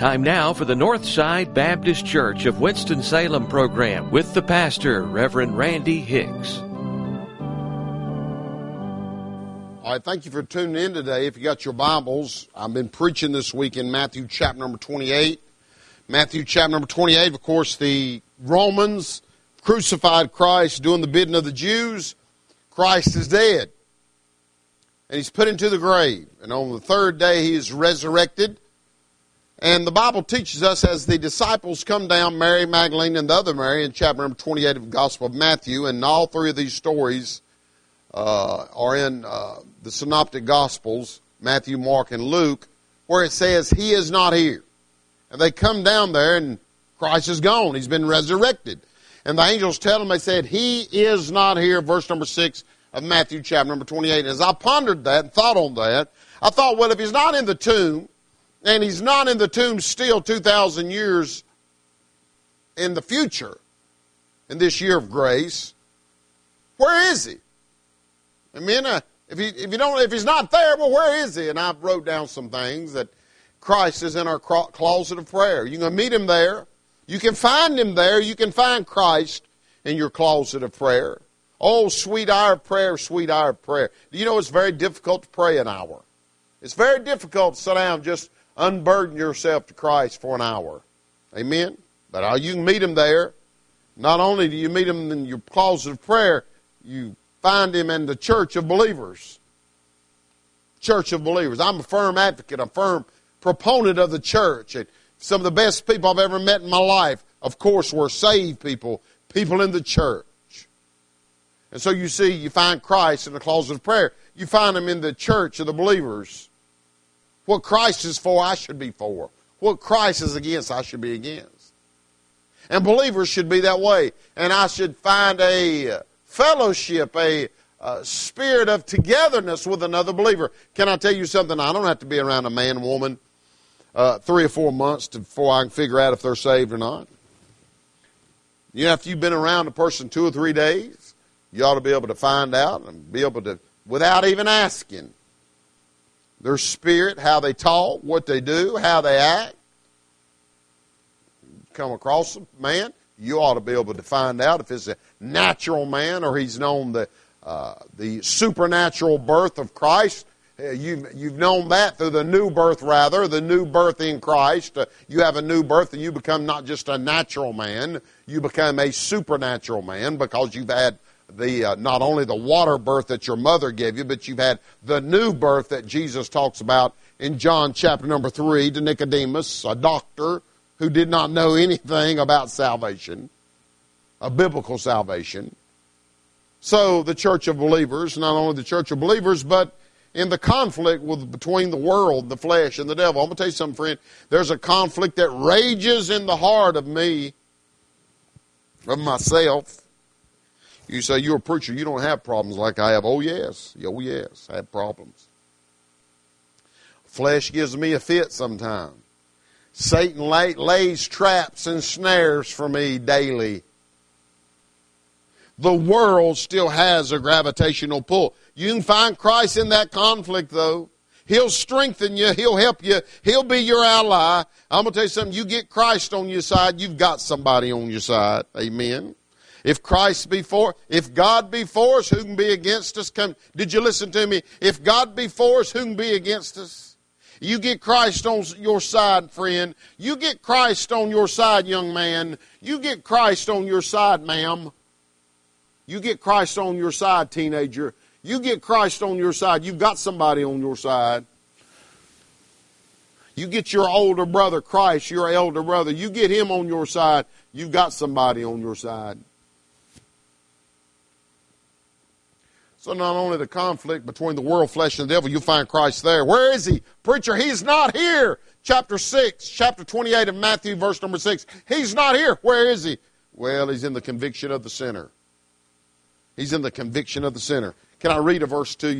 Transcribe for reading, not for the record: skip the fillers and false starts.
Time now for the Northside Baptist Church of Winston-Salem program with the pastor, Reverend Randy Hicks. All right, thank you for tuning in today. If you got your Bibles, I've been preaching this week in Matthew chapter number 28. Matthew chapter number 28, of course, the Romans crucified Christ doing the bidding of the Jews. Christ is dead, and he's put into the grave. And on the third day, he is resurrected. And the Bible teaches us as the disciples come down, Mary Magdalene and the other Mary, in chapter number 28 of the Gospel of Matthew, and all three of these stories are in the Synoptic Gospels, Matthew, Mark, and Luke, where it says, he is not here. And they come down there, and Christ is gone. He's been resurrected. And the angels tell them, they said, he is not here, verse number 6 of Matthew chapter number 28. And as I pondered that and thought on that, I thought, well, if he's not in the tomb, and he's not in the tomb still 2,000 years in the future, in this year of grace, where is he? I mean, if he's not there, well, where is he? And I wrote down some things that Christ is in our closet of prayer. You can meet him there. You can find him there. You can find Christ in your closet of prayer. Oh, sweet hour of prayer, sweet hour of prayer. Do you know it's very difficult to pray an hour? It's very difficult to sit down and just unburden yourself to Christ for an hour. Amen? But you can meet him there. Not only do you meet him in your closet of prayer, you find him in the church of believers. Church of believers. I'm a firm advocate, a firm proponent of the church. And some of the best people I've ever met in my life, of course, were saved people in the church. And so you see, you find Christ in the closet of prayer. You find him in the church of the believers. What Christ is for, I should be for. What Christ is against, I should be against. And believers should be that way. And I should find a fellowship, a spirit of togetherness with another believer. Can I tell you something? I don't have to be around a man and woman 3 or 4 months before I can figure out if they're saved or not. You know, if you've been around a person 2 or 3 days, you ought to be able to find out and be able to, without even asking, their spirit, how they talk, what they do, how they act. Come across a man, you ought to be able to find out if it's a natural man or he's known the supernatural birth of Christ. You've known that through the new birth, the new birth in Christ. You have a new birth and you become not just a natural man, you become a supernatural man because you've had not only the water birth that your mother gave you, but you've had the new birth that Jesus talks about in John chapter number 3 to Nicodemus, a doctor who did not know anything about salvation, a biblical salvation. So the church of believers, not only the church of believers, but in the conflict between the world, the flesh, and the devil. I'm going to tell you something, friend. There's a conflict that rages in the heart of me, of myself. You say, you're a preacher, you don't have problems like I have. Oh, yes. Oh, yes, I have problems. Flesh gives me a fit sometimes. Satan lays traps and snares for me daily. The world still has a gravitational pull. You can find Christ in that conflict, though. He'll strengthen you. He'll help you. He'll be your ally. I'm going to tell you something. You get Christ on your side, you've got somebody on your side. Amen. If God be for us, who can be against us? Did you listen to me? If God be for us, who can be against us? You get Christ on your side, friend. You get Christ on your side, young man. You get Christ on your side, ma'am. You get Christ on your side, teenager. You get Christ on your side. You've got somebody on your side. You get your older brother, Christ, your elder brother. You get him on your side. You've got somebody on your side. So not only the conflict between the world, flesh, and the devil, you'll find Christ there. Where is he? Preacher, he's not here. Chapter 28 of Matthew, verse number 6. He's not here. Where is he? Well, he's in the conviction of the sinner. He's in the conviction of the sinner. Can I read a verse to you?